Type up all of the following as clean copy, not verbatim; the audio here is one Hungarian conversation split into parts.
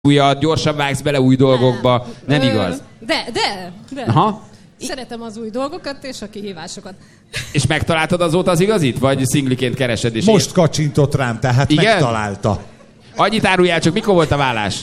újat, gyorsan vágsz bele új dolgokba. Nem igaz? De. Aha. Szeretem az új dolgokat és a kihívásokat. És megtaláltad azóta az igazit? Vagy szingliként keresed? És most kacsintott rám, tehát igen? Megtalálta. Annyit áruljál csak, mikor volt a vállás?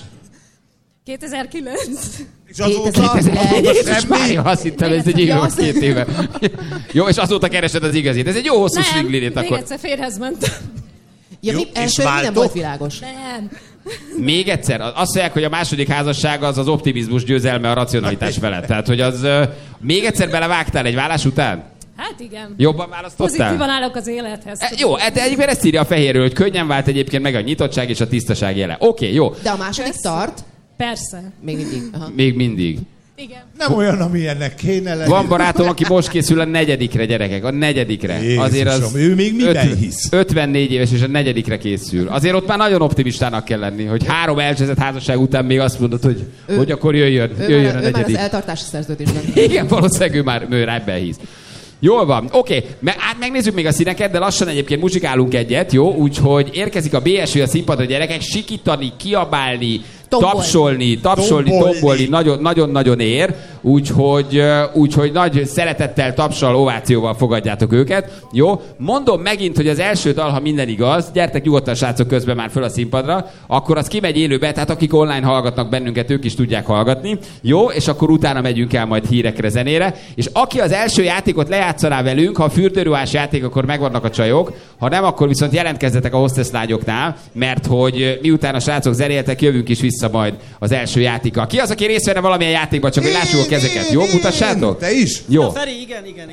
2009. És azóta semmi? Azt hittem, ez egy éve, 2 éve. Jó, és azóta keresed az igazit. Ez egy jó hosszú szinglinét akkor. Még egyszer férhez mentem. Ja, jó, első nem volt világos. Nem. Még egyszer, azt mondják, hogy a második házasság az optimizmus győzelme a racionalitás felett. Tehát, hogy az... még egyszer belevágtál egy vállás után? Hát igen. Jobban választottál? Pozitívan állok az élethez. Jó, de egyébként ezt írja a fehérről, hogy könnyen vált egyébként meg a nyitottság és a tisztaság jele. Oké, jó. De a második tart? Persze. Még mindig. Aha. Még mindig. Igen. nem olyan, amilyennek kéne lenni. Van barátom, aki most készül a 4. gyerekek. A 4. Jézusom, azért az ő még miben hisz? 54 éves és a 4. készül. Azért ott már nagyon optimistának kell lenni, hogy 3 elcseszett házasság után még azt mondod, hogy akkor jöjjön a 4. Ő már az eltartási szerződésben. Igen, valószínűleg ő már ebben hisz. Jól van, oké. Megnézzük még a színeket, de lassan egyébként muzsikálunk egyet, jó? Úgyhogy érkezik a BSV a színpadra, gyerekek, sikítani, kiabálni, tapsolni, tombolni, nagyon-nagyon ér. Úgyhogy nagy szeretettel, tapsal, ovációval fogadjátok őket. Jó? Mondom megint, hogy az első dal, ha minden igaz, gyertek nyugodtan srácok közben már föl a színpadra, akkor az kimegy élőbe, tehát akik online hallgatnak bennünket, ők is tudják hallgatni. Jó? És akkor utána megyünk el majd hírekre, zenére. És aki az első játékot lejátszaná velünk, ha a fürdőruhás játék, akkor megvannak a csajok, ha nem, akkor viszont jelentkezzetek a hostess lányoknál, mert hogy miután a srácok zenéltek, jövünk is vissza majd az első játékkal. Ki az, aki részt venne valamilyen játékban, csak hogy lássuk a kezeket. Jó, mutassátok? Te is? Jó. Na, Feri, igen.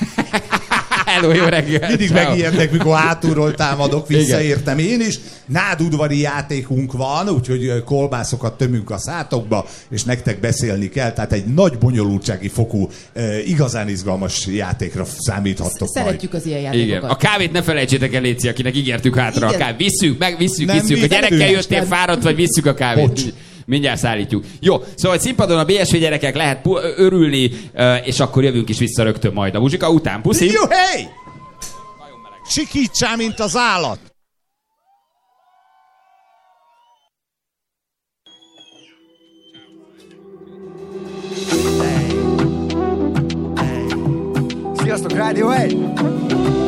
Hello, jó reggel. Mindig Ciao. megijednek, mikor hátulról támadok, visszaértem én is. Nádudvari játékunk van, úgyhogy kolbászokat tömünk a szátokba, és nektek beszélni kell, tehát egy nagy bonyolultsági fokú, igazán izgalmas játékra számíthattok Szeretjük az ilyen játékokat. Igen. A kávét ne felejtsétek el, Léci, akinek ígértük hátra Igen. a kávét. Visszük. Nem, A gyerekkel nem, jöttél nem. fáradt, vagy visszük a kávét. Bocs. Mindjárt szállítjuk. Jó, szóval színpadon a BSV gyerekek lehet örülni, és akkor jövünk is vissza rögtön majd a muzsika után. Puszi! Jó, hey! Sikítsál, mint az állat! Sziasztok, Rádió 1!